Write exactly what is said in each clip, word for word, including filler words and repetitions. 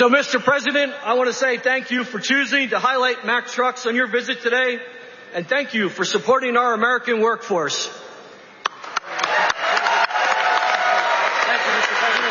So, Mister President, I want to say thank you for choosing to highlight Mack Trucks on your visit today, and thank you for supporting our American workforce. Thank you, Mister President.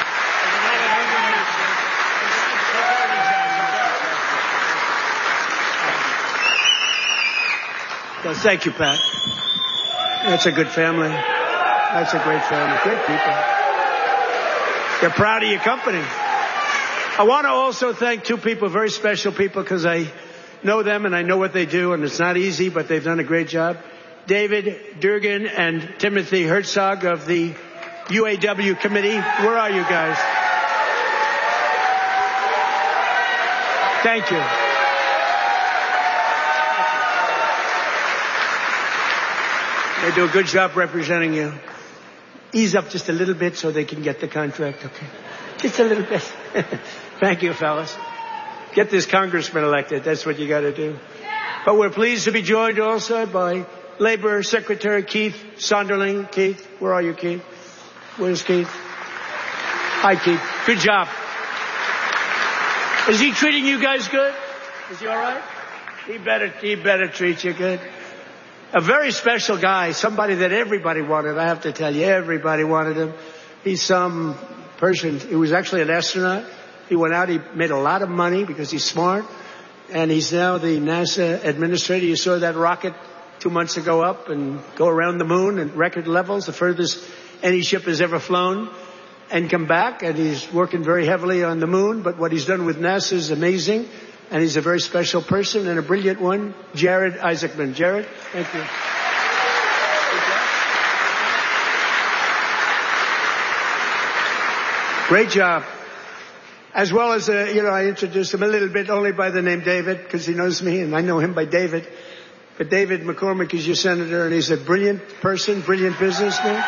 Well, thank you, Pat. That's a good family. That's a great family. Great people. They're proud of your company. I want to also thank two people, very special people, because I know them and I know what they do, and it's not easy, but they've done a great job. David Durgan and Timothy Herzog of the U A W committee. Where are you guys? Thank you. They do a good job representing you. Ease up just a little bit so they can get the contract, okay? Just a little bit. Thank you, fellas. Get this congressman elected. That's what you got to do. But we're pleased to be joined also by Labor Secretary Keith Sonderling. Keith, where are you, Keith? Where's Keith? Hi, Keith. Good job. Is he treating you guys good? Is he all right? He better, he better treat you good. A very special guy, somebody that everybody wanted. I have to tell you, everybody wanted him. He's some person. He was actually an astronaut. He went out. He made a lot of money because he's smart. And he's now the NASA administrator. You saw that rocket two months ago up and go around the moon at record levels, the furthest any ship has ever flown, and come back. And he's working very heavily on the moon. But what he's done with NASA is amazing. And he's a very special person and a brilliant one, Jared Isaacman. Jared, thank you. Great job. As well as, uh, you know, I introduced him a little bit only by the name David, because he knows me and I know him by David. But David McCormick is your senator, and he's a brilliant person, brilliant businessman.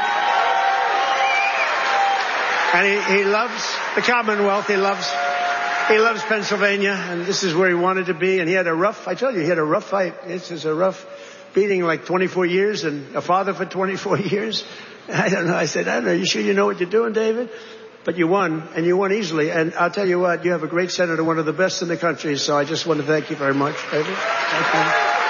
And he, he loves the Commonwealth. He loves, he loves Pennsylvania, and this is where he wanted to be. And he had a rough, I told you, he had a rough fight. This is a rough beating, like twenty-four years, and a father for twenty-four years. I don't know. I said, I don't know. You sure you know what you're doing, David? But you won, and you won easily. And I'll tell you what, you have a great senator, one of the best in the country. So I just want to thank you very much, David. Thank you.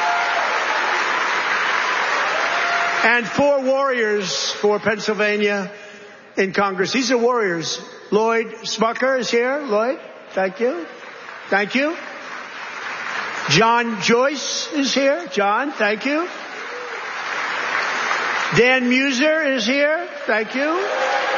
And four warriors for Pennsylvania in Congress. These are warriors. Lloyd Smucker is here. Lloyd, thank you. Thank you. John Joyce is here. John, thank you. Dan Muser is here. Thank you.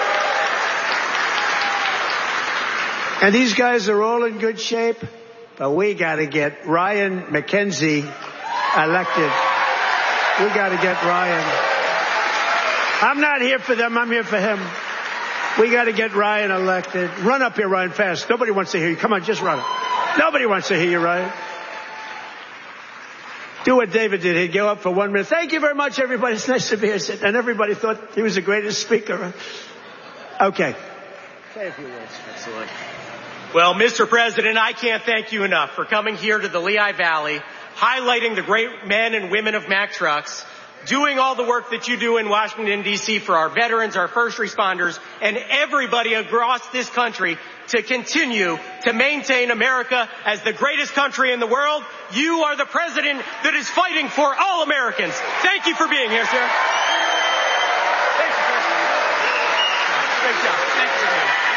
And these guys are all in good shape, but we got to get Ryan McKenzie elected. We got to get Ryan. I'm not here for them. I'm here for him. We got to get Ryan elected. Run up here, Ryan, fast. Nobody wants to hear you. Come on, just run up. Nobody wants to hear you, Ryan. Do what David did. He'd go up for one minute. Thank you very much, everybody. It's nice to be here. And everybody thought he was the greatest speaker. Okay. Say a few words. Excellent. Well, Mister President, I can't thank you enough for coming here to the Lehigh Valley, highlighting the great men and women of Mack Trucks, doing all the work that you do in Washington, D C for our veterans, our first responders, and everybody across this country to continue to maintain America as the greatest country in the world. You are the president that is fighting for all Americans. Thank you for being here, sir. Thank you, sir. Great job. Thank you.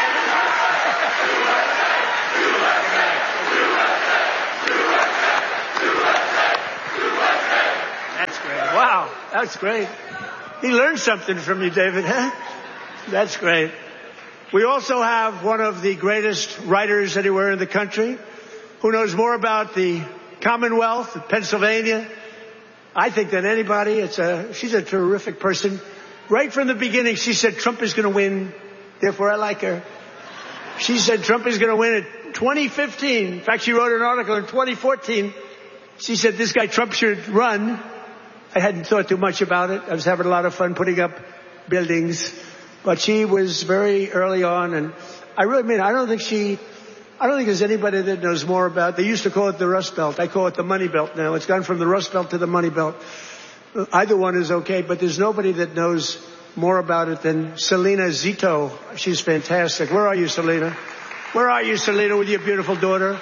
That's great. Wow, that's great. He learned something from you, David, huh? That's great. We also have one of the greatest writers anywhere in the country who knows more about the Commonwealth of Pennsylvania, I think, than anybody. It's a, she's a terrific person. Right from the beginning, she said Trump is going to win, therefore I like her. She said Trump is going to win in twenty fifteen. In fact, she wrote an article in twenty fourteen. She said this guy Trump should run. I hadn't thought too much about it. I was having a lot of fun putting up buildings. But she was very early on, and I really mean, I don't think she, I don't think there's anybody that knows more about, they used to call it the Rust Belt. I call it the Money Belt now. It's gone from the Rust Belt to the Money Belt. Either one is okay, but there's nobody that knows more about it than Selena Zito. She's fantastic. Where are you, Selena? Where are you, Selena, with your beautiful daughter?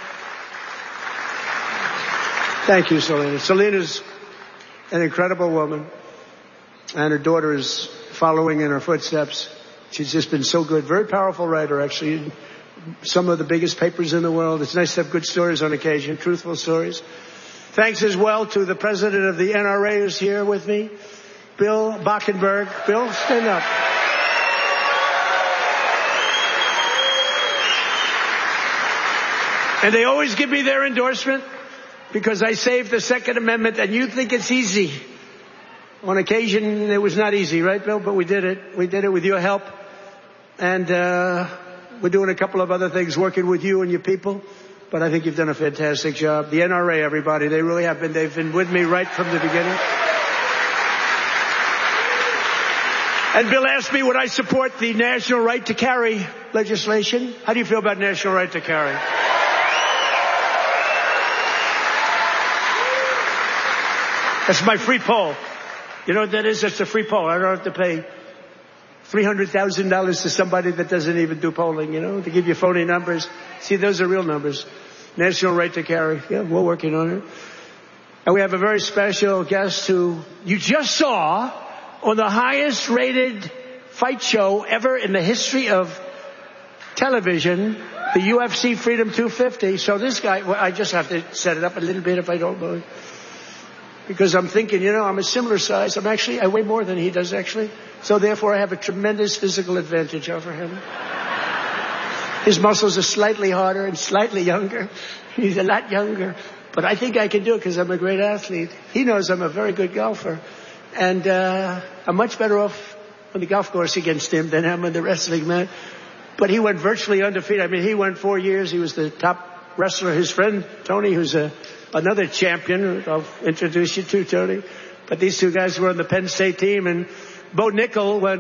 Thank you, Selena. Selena's an incredible woman, and her daughter is following in her footsteps. She's just been so good. Very powerful writer, actually. Some of the biggest papers in the world. It's nice to have good stories on occasion, truthful stories. Thanks as well to the president of the N R A who's here with me, Bill Bockenberg. Bill, stand up. And they always give me their endorsement because I saved the Second Amendment, and you think it's easy. On occasion, it was not easy, right, Bill? But we did it. We did it with your help. And uh we're doing a couple of other things, working with you and your people. But I think you've done a fantastic job. The N R A, everybody, they really have been. They've been with me right from the beginning. And Bill asked me, would I support the national right to carry legislation? How do you feel about national right to carry? That's my free poll. You know what that is? That's a free poll. I don't have to pay three hundred thousand dollars to somebody that doesn't even do polling, you know, to give you phony numbers. See, those are real numbers. National right to carry. Yeah, we're working on it. And we have a very special guest who you just saw on the highest rated fight show ever in the history of television, the U F C Freedom two fifty. So this guy, well, I just have to set it up a little bit if I don't mind. Because I'm thinking, you know, I'm a similar size. I'm actually, I weigh more than he does, actually. So therefore, I have a tremendous physical advantage over him. His muscles are slightly harder and slightly younger. He's a lot younger. But I think I can do it because I'm a great athlete. He knows I'm a very good golfer. And uh I'm much better off on the golf course against him than I'm on the wrestling mat. But he went virtually undefeated. I mean, he went four years. He was the top wrestler. His friend, Tony, who's a another champion, I'll introduce you to, Tony. But these two guys were on the Penn State team, and Bo Nickel went,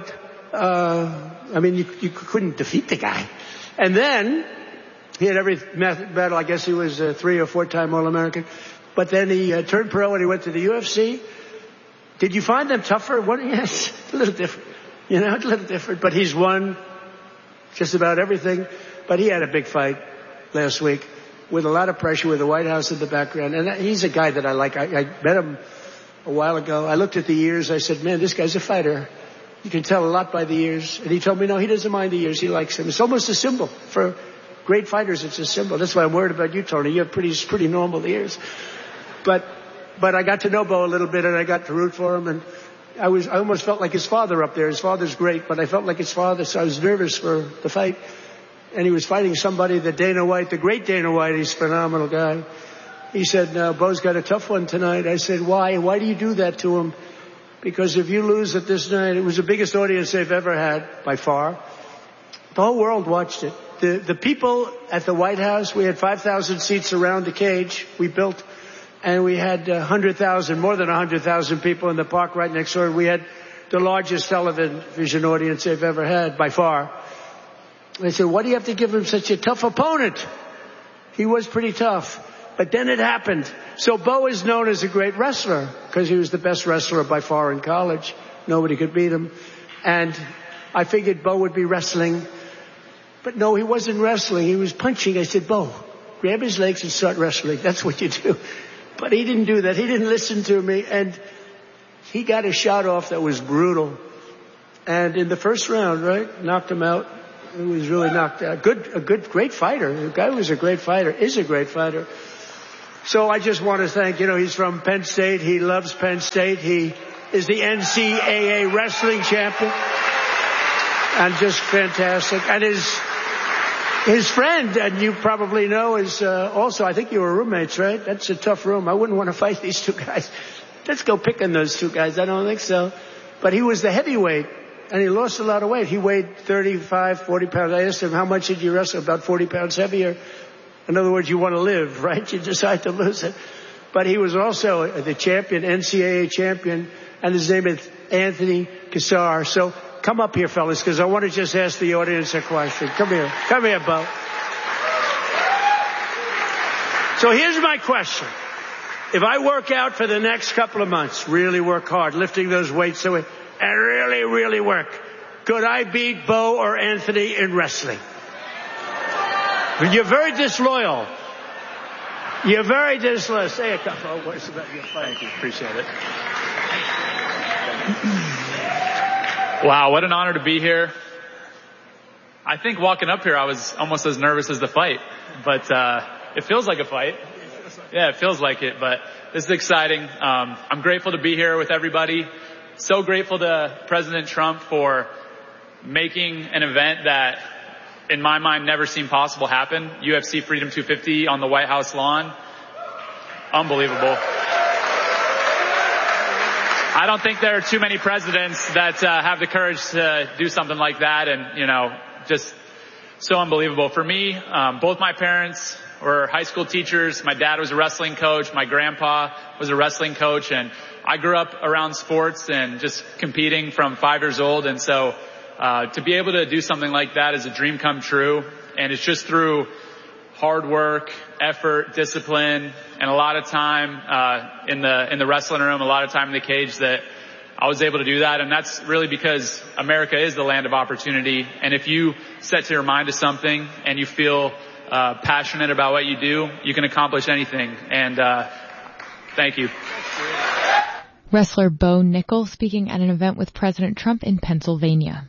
uh, I mean, you, you couldn't defeat the guy. And then, he had every medal. I guess he was a three or four time All-American. But then he uh, turned pro and he went to the U F C. Did you find them tougher? What? Yes, a little different. You know, a little different. But he's won just about everything. But he had a big fight last week with a lot of pressure, with the White House in the background. And he's a guy that I like. I, I met him a while ago. I looked at the years. I said, man, this guy's a fighter. You can tell a lot by the years. And he told me, no, he doesn't mind the years. He likes them. It's almost a symbol. For great fighters, it's a symbol. That's why I'm worried about you, Tony. You have pretty, pretty normal ears. But, but I got to know Bo a little bit, and I got to root for him. And I was, I almost felt like his father up there. His father's great, but I felt like his father, so I was nervous for the fight. And he was fighting somebody that Dana White, the great Dana White, he's a phenomenal guy. He said, no, Bo's got a tough one tonight. I said, why? Why do you do that to him? Because if you lose at this night, it was the biggest audience they've ever had, by far. The whole world watched it. The, the people at the White House, we had five thousand seats around the cage we built, and we had one hundred thousand, more than one hundred thousand people in the park right next door. We had the largest television audience they've ever had, by far. They said, why do you have to give him such a tough opponent? He was pretty tough. But then it happened. So Bo is known as a great wrestler because he was the best wrestler by far in college. Nobody could beat him. And I figured Bo would be wrestling. But no, he wasn't wrestling. He was punching. I said, Bo, grab his legs and start wrestling. That's what you do. But he didn't do that. He didn't listen to me. And he got a shot off that was brutal. And in the first round, right, knocked him out. He was really knocked out. Good, a good, great fighter. The guy was a great fighter, is a great fighter. So I just want to thank, you know, he's from Penn State. He loves Penn State. He is the N C double A wrestling champion. And just fantastic. And his, his friend, and you probably know, is uh, also, I think you were roommates, right? That's a tough room. I wouldn't want to fight these two guys. Let's go pick on those two guys. I don't think so. But he was the heavyweight. And he lost a lot of weight. He weighed thirty-five, forty pounds. I asked him, how much did you wrestle? About forty pounds heavier. In other words, you want to live, right? You decide to lose it. But he was also the champion, N C double A champion, and his name is Anthony Cassar. So come up here, fellas, because I want to just ask the audience a question. Come here. Come here, Bo. So here's my question. If I work out for the next couple of months, really work hard, lifting those weights away, and really, really work, could I beat Bo or Anthony in wrestling? But you're very disloyal. You're very disloyal. Say a couple of words about your fight. Thank you. Appreciate it. Wow, what an honor to be here. I think walking up here, I was almost as nervous as the fight, but uh, it feels like a fight. Yeah, it feels like it, but this is exciting. Um, I'm grateful to be here with everybody. So grateful to President Trump for making an event that, in my mind, never seemed possible happen. U F C Freedom two fifty on the White House lawn. Unbelievable. I don't think there are too many presidents that uh, have the courage to do something like that, and, you know, just so unbelievable. For me, um, both my parents were high school teachers. My dad was a wrestling coach. My grandpa was a wrestling coach, and I grew up around sports and just competing from five years old. And so uh, to be able to do something like that is a dream come true, and it's just through hard work, effort, discipline, and a lot of time uh in the in the wrestling room, a lot of time in the cage that I was able to do that. And that's really because America is the land of opportunity. And if you set your mind to something and you feel uh passionate about what you do, you can accomplish anything. And uh thank you. Wrestler Bo Nickel speaking at an event with President Trump in Pennsylvania.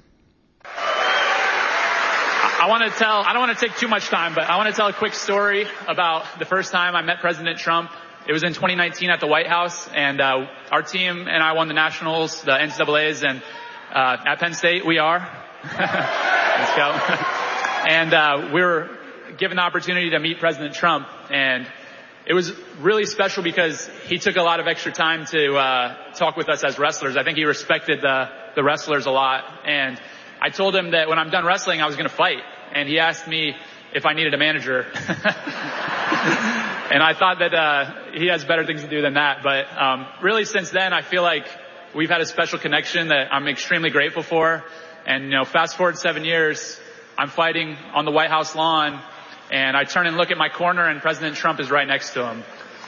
I want to tell, I don't want to take too much time, but I want to tell a quick story about the first time I met President Trump. It was in twenty nineteen at the White House, and uh our team and I won the Nationals, the N C double A's, and uh at Penn State we are. Let's go. And uh we were given the opportunity to meet President Trump, and it was really special because he took a lot of extra time to uh talk with us as wrestlers. I think he respected the the wrestlers a lot, and I told him that when I'm done wrestling, I was going to fight. And he asked me if I needed a manager. And I thought that uh he has better things to do than that. But um really since then, I feel like we've had a special connection that I'm extremely grateful for. And, you know, fast forward seven years, I'm fighting on the White House lawn, and I turn and look at my corner, and President Trump is right next to him.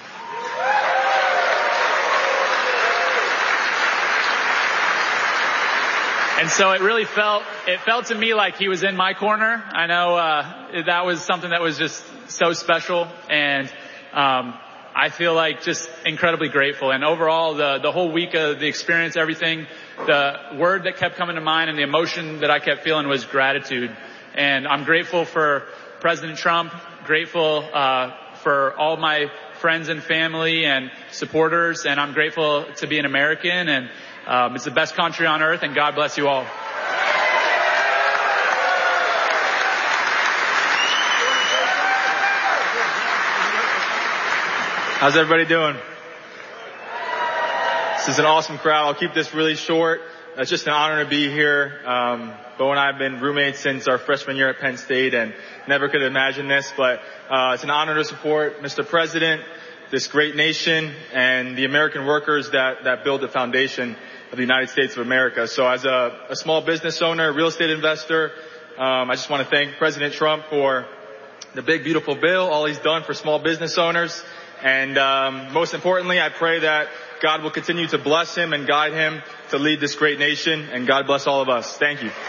And so it really felt, it felt to me like he was in my corner. I know, uh, that was something that was just so special. And, um, I feel like just incredibly grateful. And overall, the, the whole week of the experience, everything, the word that kept coming to mind and the emotion that I kept feeling was gratitude. And I'm grateful for President Trump, grateful, uh, for all my friends and family and supporters. And I'm grateful to be an American, and Um, it's the best country on earth, and God bless you all. How's everybody doing? This is an awesome crowd. I'll keep this really short. It's just an honor to be here. Um, Bo and I have been roommates since our freshman year at Penn State, and never could have imagined this, but uh, it's an honor to support Mister President, this great nation, and the American workers that, that build the foundation of the United States of America. So as a, a small business owner, real estate investor, um, I just want to thank President Trump for the big, beautiful bill, all he's done for small business owners. And um, most importantly, I pray that God will continue to bless him and guide him to lead this great nation. And God bless all of us. Thank you.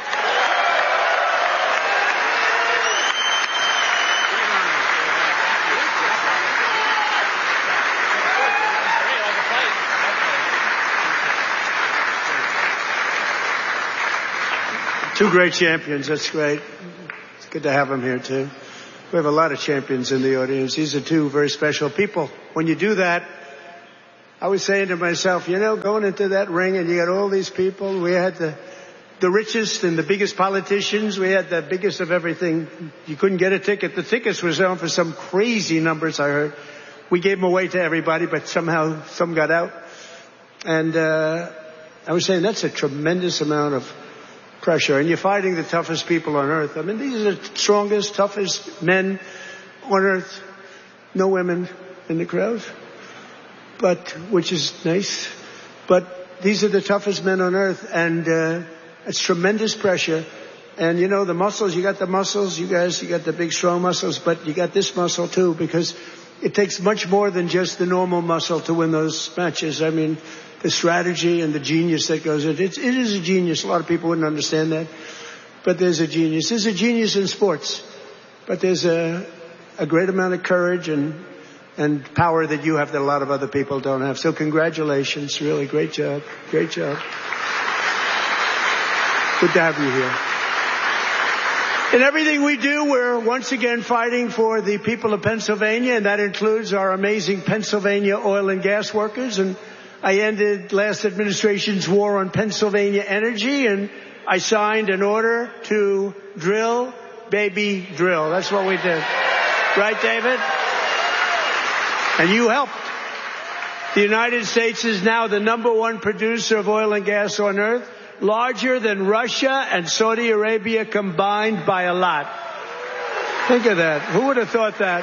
Two great champions. That's great. It's good to have them here, too. We have a lot of champions in the audience. These are two very special people. When you do that, I was saying to myself, you know, going into that ring and you got all these people. We had the, the richest and the biggest politicians. We had the biggest of everything. You couldn't get a ticket. The tickets were selling for some crazy numbers, I heard. We gave them away to everybody, but somehow some got out. And uh I was saying that's a tremendous amount of pressure, and you're fighting the toughest people on earth. I mean, these are the strongest, toughest men on earth. No women in the crowd, but, which is nice. But these are the toughest men on earth, and uh, it's tremendous pressure. And you know, the muscles, you got the muscles, you guys, you got the big strong muscles, but you got this muscle too, because it takes much more than just the normal muscle to win those matches. I mean, the strategy and the genius that goes in. It's, it is a genius. A lot of people wouldn't understand that. But there's a genius. There's a genius in sports. but there's a, a great amount of courage and, and power that you have that a lot of other people don't have. So congratulations. Really great job. Great job. Good to have you here. In everything we do, we're once again fighting for the people of Pennsylvania, and that includes our amazing Pennsylvania oil and gas workers. And I ended last administration's war on Pennsylvania energy, and I signed an order to drill, baby, drill. That's what we did. Right, David? And you helped. The United States is now the number one producer of oil and gas on earth, larger than Russia and Saudi Arabia combined by a lot. Think of that. Who would have thought that?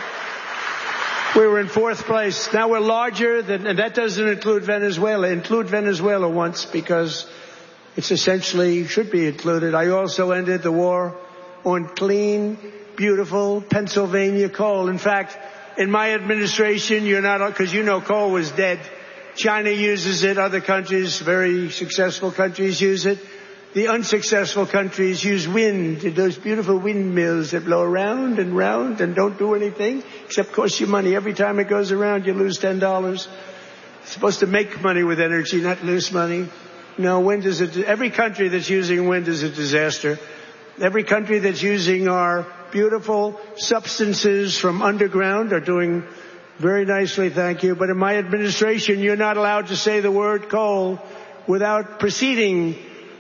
We were in fourth place. Now we're larger than, and that doesn't include Venezuela. Include Venezuela once, because it's essentially should be included. I also ended the war on clean, beautiful Pennsylvania coal. In fact, in my administration, you're not, because you know coal was dead. China uses it. Other countries, very successful countries, use it. The unsuccessful countries use wind, those beautiful windmills that blow around and round and don't do anything except cost you money. Every time it goes around, you lose ten dollars. It's supposed to make money with energy, not lose money. No, wind is a, every country that's using wind is a disaster. Every country that's using our beautiful substances from underground are doing very nicely, thank you. But in my administration, you're not allowed to say the word coal without preceding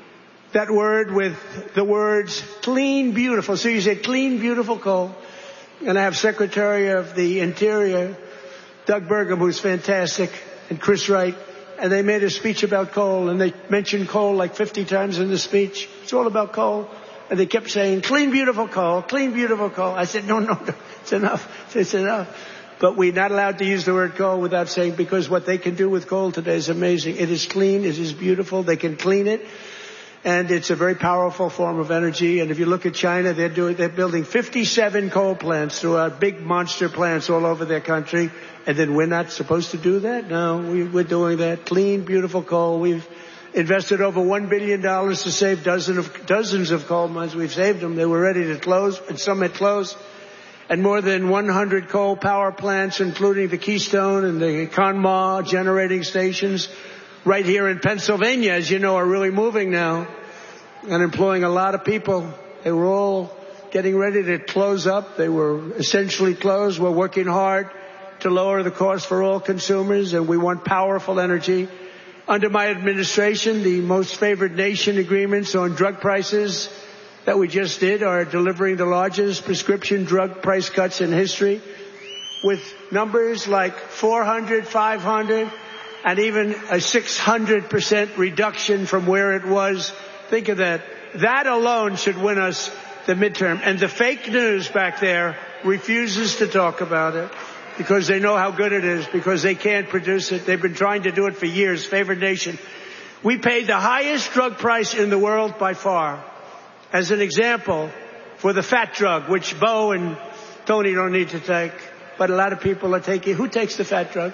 that word with the words clean, beautiful. So you say clean, beautiful coal. And I have Secretary of the Interior, Doug Burgum, who's fantastic, and Chris Wright. And they made a speech about coal, and they mentioned coal like fifty times in the speech. It's all about coal. And they kept saying, clean, beautiful coal, clean, beautiful coal. I said, no, no, no, it's enough. It's enough. But we're not allowed to use the word coal without saying, because what they can do with coal today is amazing. It is clean. It is beautiful. They can clean it. And it's a very powerful form of energy. And if you look at China, they're doing, they're building fifty-seven coal plants throughout, big monster plants all over their country. And then we're not supposed to do that? No, we, we're doing that. Clean, beautiful coal. We've invested over one billion dollars to save dozens of, dozens of coal mines. We've saved them. They were ready to close, and some had closed. And more than one hundred coal power plants, including the Keystone and the Conemaugh generating stations, right here in Pennsylvania, as you know, are really moving now and employing a lot of people. They were all getting ready to close up. They were essentially closed. We're working hard to lower the cost for all consumers, and we want powerful energy. Under my administration, the most favored nation agreements on drug prices that we just did are delivering the largest prescription drug price cuts in history, with numbers like four hundred, five hundred, and even a six hundred percent reduction from where it was. Think of that. That alone should win us the midterm. And the fake news back there refuses to talk about it because they know how good it is, because they can't produce it. They've been trying to do it for years. Favored nation. We paid the highest drug price in the world by far. As an example, for the fat drug, which Bo and Tony don't need to take, but a lot of people are taking. Who takes the fat drug?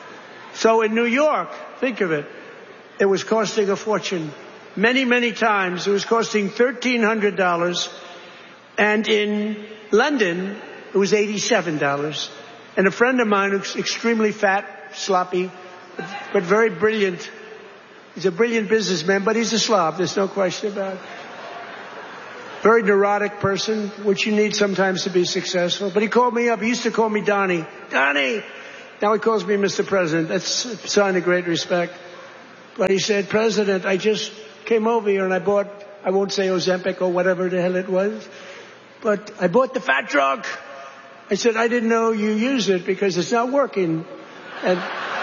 So in New York, think of it, it was costing a fortune. Many, many times it was costing thirteen hundred dollars, and in London it was eighty-seven dollars. And a friend of mine who's extremely fat, sloppy, but, but very brilliant. He's a brilliant businessman, but he's a slob. There's no question about it. Very neurotic person, which you need sometimes to be successful. But he called me up. He used to call me Donnie. Donnie! Now he calls me Mister President. That's a sign of great respect. But he said, President, I just came over here and I bought, I won't say Ozempic or whatever the hell it was, but I bought the fat drug. I said, I didn't know you used it because it's not working. And,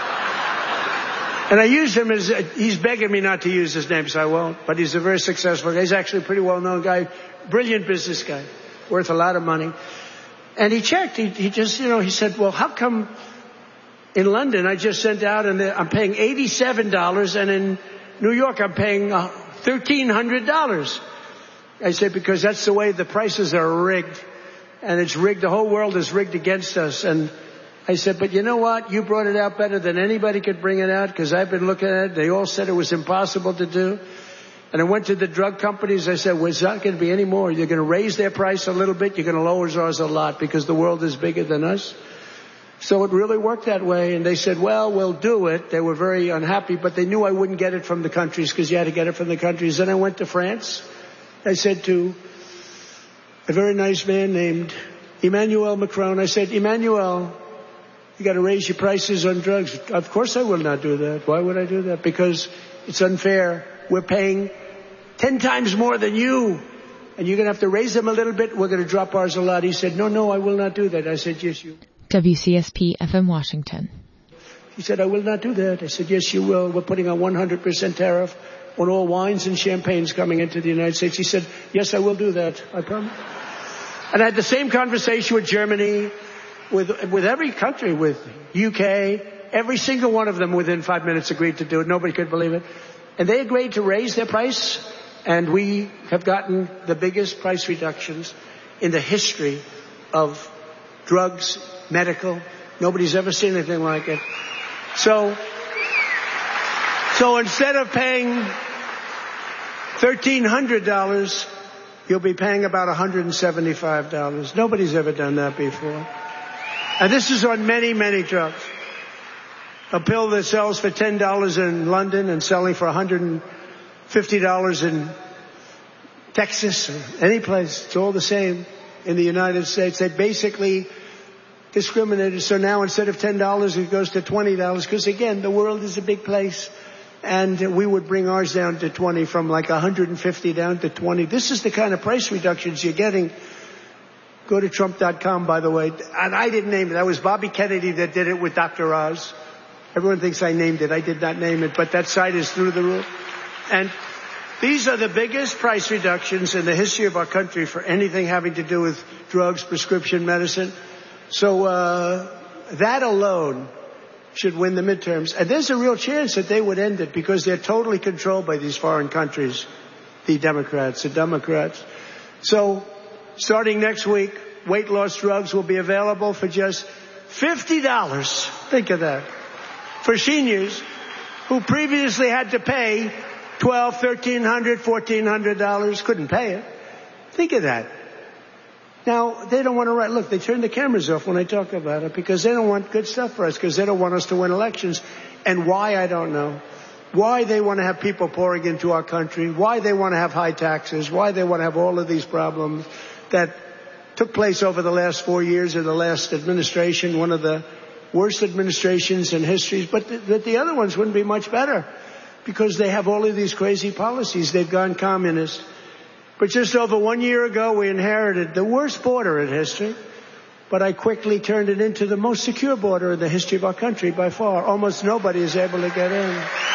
and I used him as, he's begging me not to use his name, so I won't, but he's a very successful guy. He's actually a pretty well-known guy, brilliant business guy, worth a lot of money. And he checked, he, he just, you know, he said, well, how come in London I just sent out and I'm paying eighty-seven dollars, and in New York I'm paying uh, thirteen hundred dollars. I said, because that's the way the prices are rigged. And it's rigged, the whole world is rigged against us. And I said, but you know what? You brought it out better than anybody could bring it out, because I've been looking at it. They all said it was impossible to do. And I went to the drug companies. I said, well, it's not going to be any more. You're going to raise their price a little bit. You're going to lower ours a lot because the world is bigger than us. So it really worked that way. And they said, well, we'll do it. They were very unhappy, but they knew I wouldn't get it from the countries because you had to get it from the countries. Then I went to France. I said to a very nice man named Emmanuel Macron, I said, Emmanuel, you got to raise your prices on drugs. Of course I will not do that. Why would I do that? Because it's unfair. We're paying ten times more than you. And you're going to have to raise them a little bit. We're going to drop ours a lot. He said, no, no, I will not do that. I said, yes, you. W C S P F M Washington. He said, I will not do that. I said, yes, you will. We're putting a one hundred percent tariff on all wines and champagnes coming into the United States. He said, yes, I will do that. I promise. And I had the same conversation with Germany, with with every country, with U K. Every single one of them within five minutes agreed to do it. Nobody could believe it. And they agreed to raise their price. And we have gotten the biggest price reductions in the history of drugs, medical. Nobody's ever seen anything like it. So, so instead of paying thirteen hundred dollars, you'll be paying about one hundred seventy-five dollars. Nobody's ever done that before. And this is on many, many drugs. A pill that sells for ten dollars in London and selling for one hundred fifty dollars in Texas or any place. It's all the same in the United States. They basically discriminated. So now instead of ten dollars, it goes to twenty dollars. Because again, the world is a big place. And we would bring ours down to twenty, from like one hundred fifty down to twenty. This is the kind of price reductions you're getting. Go to Trump dot com, by the way. And I didn't name it. That was Bobby Kennedy that did it with Doctor Oz. Everyone thinks I named it. I did not name it, but that site is through the roof. And these are the biggest price reductions in the history of our country for anything having to do with drugs, prescription medicine. So uh that alone should win the midterms. And there's a real chance that they would end it because they're totally controlled by these foreign countries, the Democrats, the Democrats. So starting next week, weight loss drugs will be available for just fifty dollars. Think of that. For seniors who previously had to pay twelve, thirteen hundred, fourteen hundred dollars, couldn't pay it. Think of that. Now, they don't want to write. Look, they turn the cameras off when I talk about it because they don't want good stuff for us, because they don't want us to win elections. And why, I don't know. Why they want to have people pouring into our country, why they want to have high taxes, why they want to have all of these problems that took place over the last four years of the last administration, one of the worst administrations in history. But the, that the other ones wouldn't be much better because they have all of these crazy policies. They've gone communist. But just over one year ago, we inherited the worst border in history. But I quickly turned it into the most secure border in the history of our country by far. Almost nobody is able to get in.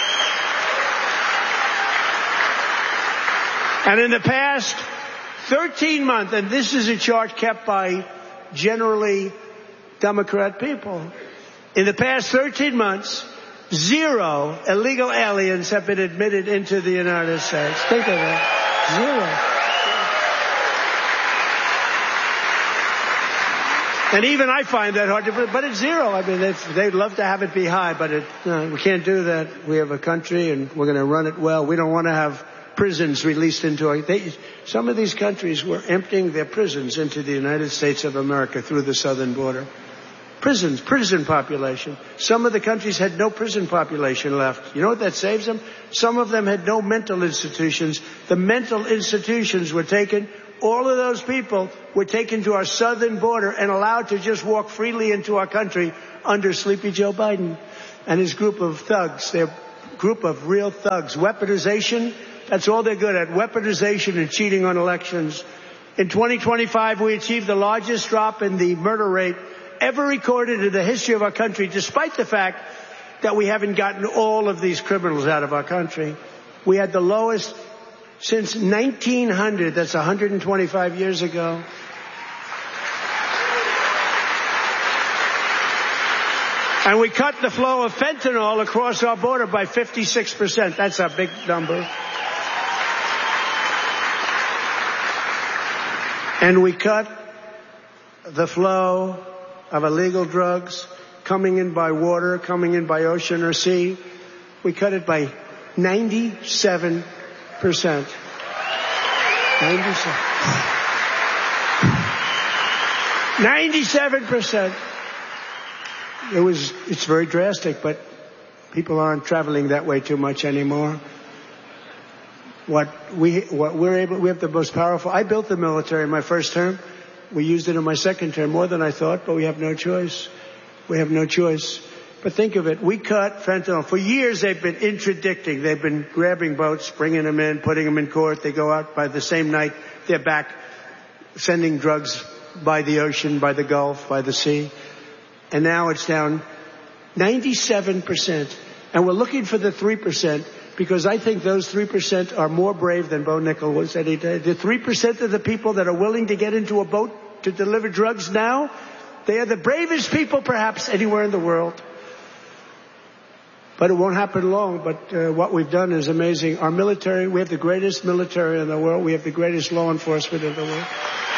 And in the past thirteen months, and this is a chart kept by generally Democrat people. In the past thirteen months, zero illegal aliens have been admitted into the United States. Think of that. Zero. And even I find that hard to believe, but it's zero. I mean, they'd love to have it be high, but it, no, we can't do that. We have a country and we're going to run it well. We don't want to have prisons released into our, they, some of these countries were emptying their prisons into the United States of America through the southern border. Prisons, prison population. Some of the countries had no prison population left. You know what that saves them? Some of them had no mental institutions. The mental institutions were taken. All of those people were taken to our southern border and allowed to just walk freely into our country under Sleepy Joe Biden and his group of thugs, their group of real thugs. Weaponization, that's all they're good at, weaponization and cheating on elections. In twenty twenty-five, we achieved the largest drop in the murder rate ever recorded in the history of our country, despite the fact that we haven't gotten all of these criminals out of our country. We had the lowest since nineteen hundred, that's one hundred twenty-five years ago. And we cut the flow of fentanyl across our border by fifty-six percent. That's a big number. And we cut the flow of illegal drugs coming in by water, coming in by ocean or sea. We cut it by ninety-seven percent. ninety-seven. ninety-seven percent. It was, it's very drastic, but people aren't traveling that way too much anymore. What we, what we're able, we have the most powerful, I built the military in my first term. We used it in my second term, more than I thought, but we have no choice. We have no choice. But think of it, we cut fentanyl. For years they've been interdicting. They've been grabbing boats, bringing them in, putting them in court. They go out by the same night, they're back, sending drugs by the ocean, by the Gulf, by the sea. And now it's down ninety-seven percent. And we're looking for the three percent because I think those three percent are more brave than Bo Nickel was any day. The three percent of the people that are willing to get into a boat to deliver drugs now, they are the bravest people perhaps anywhere in the world. But it won't happen long. But uh, what we've done is amazing. Our military, we have the greatest military in the world. We have the greatest law enforcement in the world.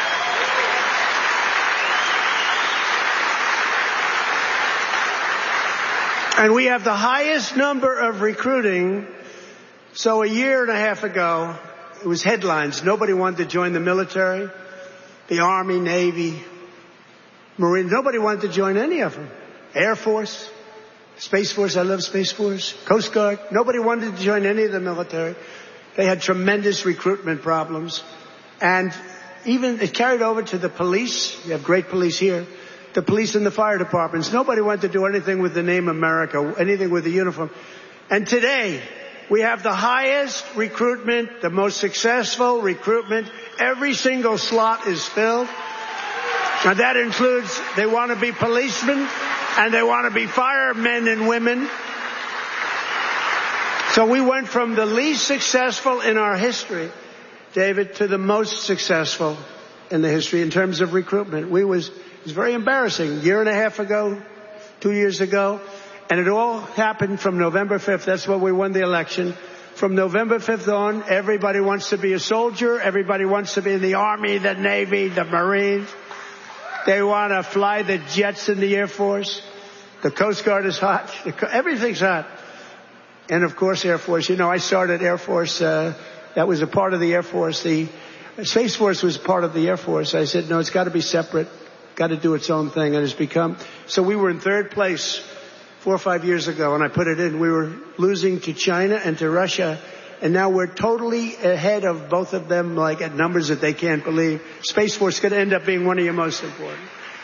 And we have the highest number of recruiting. So a year and a half ago, it was headlines. Nobody wanted to join the military, the Army, Navy, Marine. Nobody wanted to join any of them. Air Force, Space Force. I love Space Force. Coast Guard. Nobody wanted to join any of the military. They had tremendous recruitment problems. And even it carried over to the police. We have great police here. The police and the fire departments. Nobody wanted to do anything with the name America, anything with the uniform. And today, we have the highest recruitment, the most successful recruitment. Every single slot is filled. And that includes, they want to be policemen and they want to be firemen and women. So we went from the least successful in our history, David, to the most successful in the history in terms of recruitment. We was, it was very embarrassing. A year and a half ago, two years ago, and it all happened from November fifth. That's when we won the election. From November fifth on, everybody wants to be a soldier. Everybody wants to be in the Army, the Navy, the Marines. They want to fly the jets in the Air Force. The Coast Guard is hot. Everything's hot. And of course, Air Force. You know, I started Air Force. Uh, that was a part of the Air Force. The Space Force was part of the Air Force. I said, no, it's got to be separate. Got to do its own thing. And it's become, so we were in third place four or five years ago, and I put it in. We were losing to China and to Russia, and now we're totally ahead of both of them, like at numbers that they can't believe. Space Force is going to end up being one of your most important.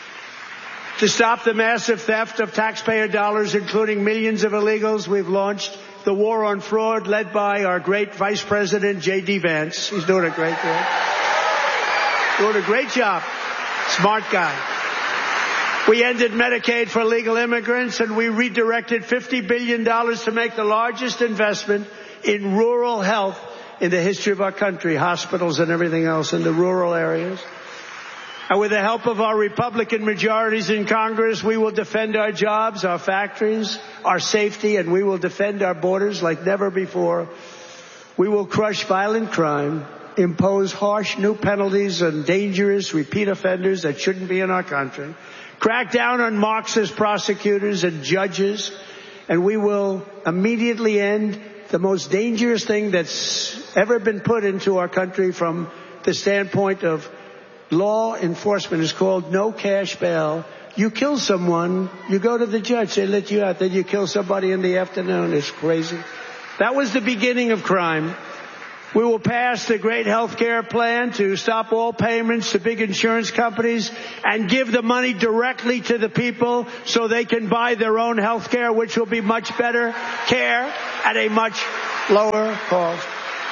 To stop the massive theft of taxpayer dollars, including millions of illegals, we've launched the war on fraud, led by our great Vice President, J D Vance. He's doing a great job. Doing a great job. Smart guy. We ended Medicaid for illegal immigrants, and we redirected fifty billion dollars to make the largest investment in rural health in the history of our country, hospitals and everything else in the rural areas. And with the help of our Republican majorities in Congress, we will defend our jobs, our factories, our safety, and we will defend our borders like never before. We will crush violent crime, impose harsh new penalties on dangerous repeat offenders that shouldn't be in our country, crack down on Marxist prosecutors and judges, and we will immediately end the most dangerous thing that's ever been put into our country from the standpoint of law enforcement. Is called no cash bail. You kill someone, you go to the judge, they let you out, then you kill somebody in the afternoon. It's crazy. That was the beginning of crime. We will pass the great health care plan to stop all payments to big insurance companies and give the money directly to the people so they can buy their own health care, which will be much better care at a much lower cost.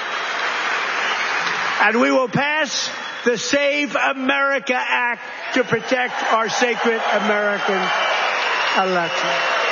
And we will pass the Save America Act to protect our sacred American election.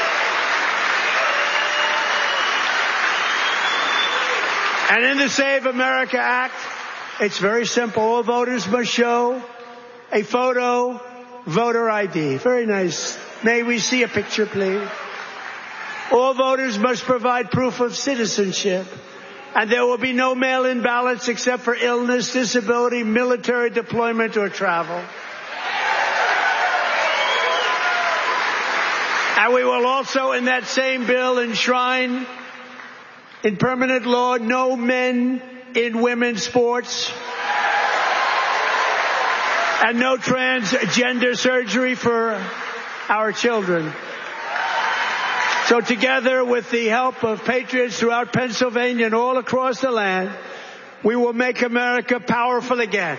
And in the Save America Act, it's very simple. All voters must show a photo, voter I D. Very nice. May we see a picture, please? All voters must provide proof of citizenship. And there will be no mail-in ballots except for illness, disability, military deployment, or travel. And we will also, in that same bill, enshrine in permanent law, no men in women's sports, and no transgender surgery for our children. So together with the help of patriots throughout Pennsylvania and all across the land, we will make America powerful again.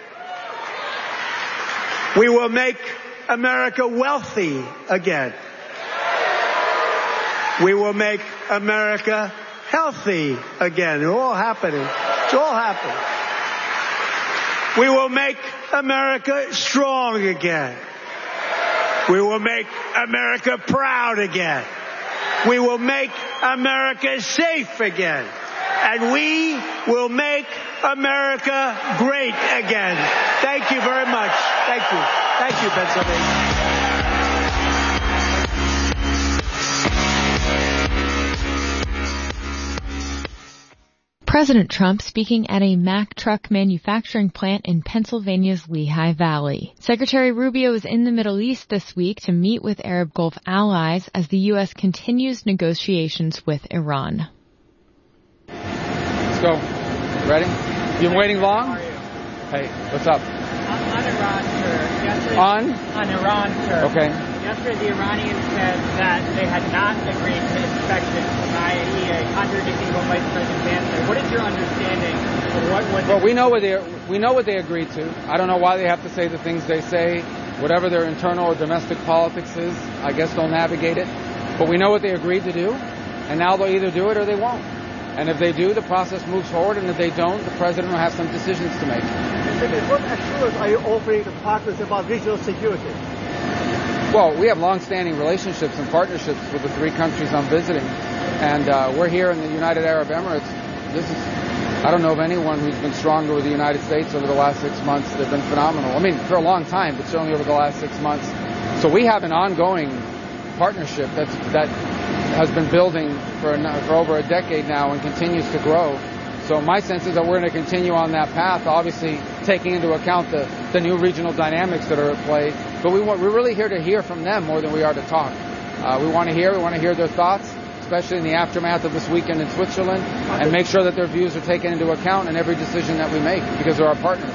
We will make America wealthy again. We will make America healthy again. It's all happening. It's all happening. We will make America strong again. We will make America proud again. We will make America safe again. And we will make America great again. Thank you very much. Thank you. Thank you, Pennsylvania. President Trump speaking at a Mack truck manufacturing plant in Pennsylvania's Lehigh Valley. Secretary Rubio is in the Middle East this week to meet with Arab Gulf allies as the U S continues negotiations with Iran. Let's go. Ready? You been waiting long? Hey, what's up? On Iran, sir. Yesterday, On? On Iran, sir. Okay. Yesterday, the Iranians said that they had not agreed to inspections from I A E A, contradicting what Vice President Vance said. What is your understanding of what was... Well, we know what they we know what they agreed to. I don't know why they have to say the things they say. Whatever their internal or domestic politics is, I guess they'll navigate it. But we know what they agreed to do, and now they'll either do it or they won't. And if they do, the process moves forward, and if they don't, the president will have some decisions to make. What assurance are you offering the partners about regional security? Well, we have long-standing relationships and partnerships with the three countries I'm visiting, and uh, we're here in the United Arab Emirates. This is, I don't know of anyone who's been stronger with the United States over the last six months. They've been phenomenal. I mean, for a long time, but certainly over the last six months. So we have an ongoing partnership that's, that has been building for, for over a decade now and continues to grow. So my sense is that we're going to continue on that path, obviously taking into account the, the new regional dynamics that are at play. But we want, we're really here to hear from them more than we are to talk. Uh, we want to hear, we want to hear their thoughts, especially in the aftermath of this weekend in Switzerland, and make sure that their views are taken into account in every decision that we make, because they're our partners.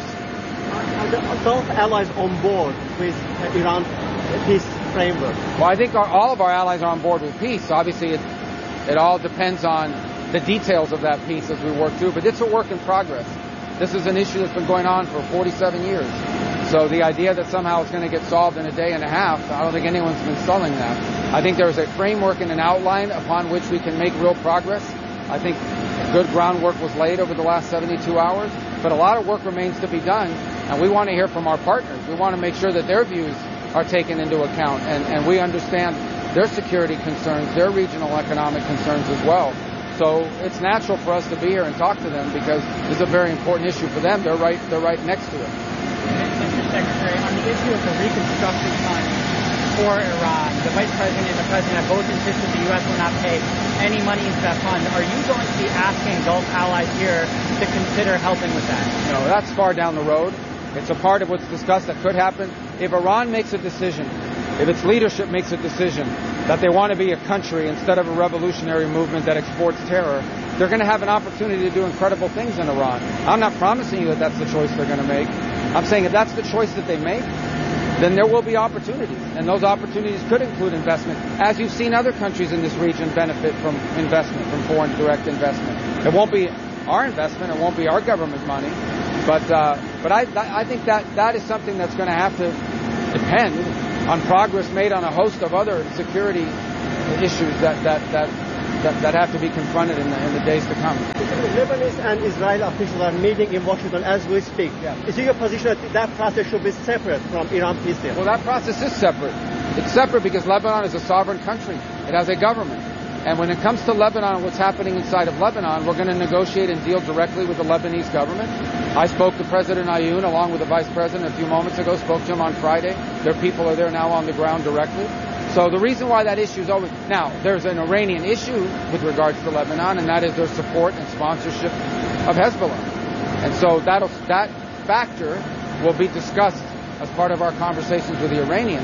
Are the Gulf allies on board with Iran peace framework? Well, I think our, all of our allies are on board with peace. Obviously, it, it all depends on the details of that peace as we work through, but it's a work in progress. This is an issue that's been going on for forty-seven years. So the idea that somehow it's going to get solved in a day and a half, I don't think anyone's been selling that. I think there's a framework and an outline upon which we can make real progress. I think good groundwork was laid over the last seventy-two hours, but a lot of work remains to be done, and we want to hear from our partners. We want to make sure that their views are taken into account, and, and we understand their security concerns, their regional economic concerns as well. So it's natural for us to be here and talk to them because it's a very important issue for them. They're right, they're right next to it. Mister Secretary, on the issue of the reconstruction fund for Iran, the Vice President and the President have both insisted the U S will not pay any money into that fund. Are you going to be asking Gulf allies here to consider helping with that? No, that's far down the road. It's a part of what's discussed that could happen. If Iran makes a decision, if its leadership makes a decision that they want to be a country instead of a revolutionary movement that exports terror, they're going to have an opportunity to do incredible things in Iran. I'm not promising you that that's the choice they're going to make. I'm saying if that's the choice that they make, then there will be opportunities. And those opportunities could include investment, as you've seen other countries in this region benefit from investment, from foreign direct investment. It won't be our investment, it won't be our government money, but uh, but I I think that that is something that's going to have to depend on progress made on a host of other security issues that that that that, that have to be confronted in the, in the days to come. Lebanese and Israeli officials are meeting in Washington as we speak. Yeah. Is it your position that that process should be separate from Iran peace deal? Well, that process is separate. It's separate because Lebanon is a sovereign country. It has a government. And when it comes to Lebanon and what's happening inside of Lebanon, we're going to negotiate and deal directly with the Lebanese government. I spoke to President Ayoun along with the Vice President a few moments ago, spoke to him on Friday. Their people are there now on the ground directly. So the reason why that issue is always... Now, there's an Iranian issue with regards to Lebanon, and that is their support and sponsorship of Hezbollah. And so that'll, that factor will be discussed as part of our conversations with the Iranians.